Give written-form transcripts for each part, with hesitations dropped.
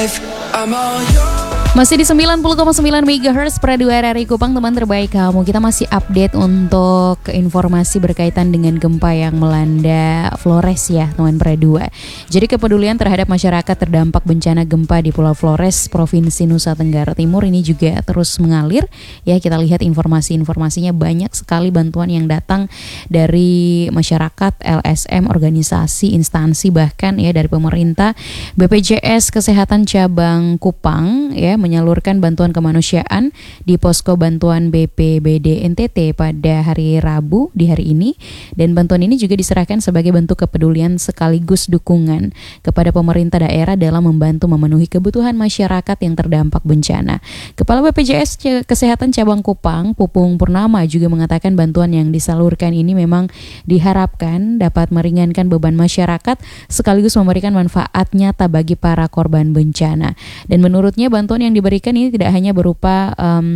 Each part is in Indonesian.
Masih di 90,9 MHz Pradu RRI Kupang, teman terbaik kamu. Kita masih update untuk informasi berkaitan dengan gempa yang melanda Flores ya, teman Pradu. Jadi kepedulian terhadap masyarakat terdampak bencana gempa di Pulau Flores, Provinsi Nusa Tenggara Timur ini juga terus mengalir. Ya, kita lihat informasinya banyak sekali bantuan yang datang dari masyarakat, LSM, organisasi, instansi, bahkan ya dari pemerintah. BPJS Kesehatan Cabang Kupang ya menyalurkan bantuan kemanusiaan di posko bantuan BPBD NTT pada hari Rabu di hari ini, dan bantuan ini juga diserahkan sebagai bentuk kepedulian sekaligus dukungan kepada pemerintah daerah dalam membantu memenuhi kebutuhan masyarakat yang terdampak bencana. Kepala BPJS Kesehatan Cabang Kupang, Pupung Purnama, juga mengatakan bantuan yang disalurkan ini memang diharapkan dapat meringankan beban masyarakat sekaligus memberikan manfaat nyata bagi para korban bencana. Dan menurutnya bantuan yang diberikan ini tidak hanya berupa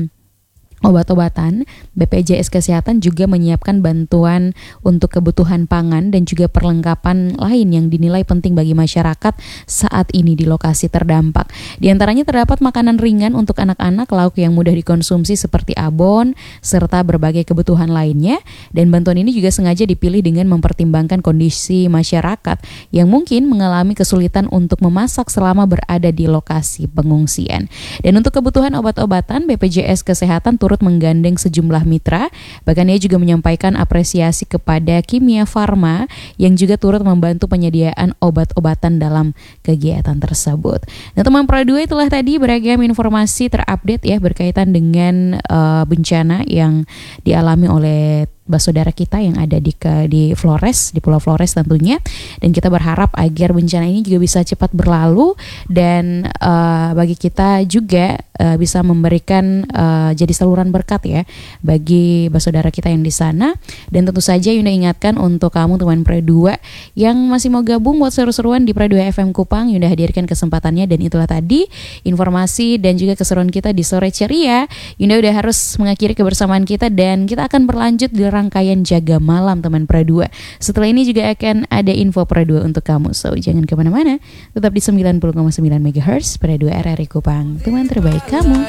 obat-obatan, BPJS Kesehatan juga menyiapkan bantuan untuk kebutuhan pangan dan juga perlengkapan lain yang dinilai penting bagi masyarakat saat ini di lokasi terdampak. Di antaranya terdapat makanan ringan untuk anak-anak, lauk yang mudah dikonsumsi seperti abon, serta berbagai kebutuhan lainnya. Dan bantuan ini juga sengaja dipilih dengan mempertimbangkan kondisi masyarakat yang mungkin mengalami kesulitan untuk memasak selama berada di lokasi pengungsian. Dan untuk kebutuhan obat-obatan, BPJS Kesehatan turut menggandeng sejumlah mitra. Bahkan ia juga menyampaikan apresiasi kepada Kimia Farma yang juga turut membantu penyediaan obat-obatan dalam kegiatan tersebut. Nah, teman Pradu, itulah tadi beragam informasi terupdate ya berkaitan dengan bencana yang dialami oleh saudara kita yang ada di Flores, di Pulau Flores tentunya. Dan kita berharap agar bencana ini juga bisa cepat berlalu dan bagi kita juga bisa memberikan jadi saluran berkat ya bagi saudara kita yang di sana. Dan tentu saja Yunda ingatkan untuk kamu teman Pradu yang masih mau gabung buat seru-seruan di Pradu FM Kupang, Yunda hadirkan kesempatannya. Dan itulah tadi informasi dan juga keseruan kita di sore ceria. Yunda udah harus mengakhiri kebersamaan kita dan kita akan berlanjut di rangkaian Jaga Malam teman Pradu. Setelah ini juga akan ada info Pradu untuk kamu. So jangan kemana-mana, tetap di 90,9 MHz Pradu RRI Kupang, teman terbaik kamu.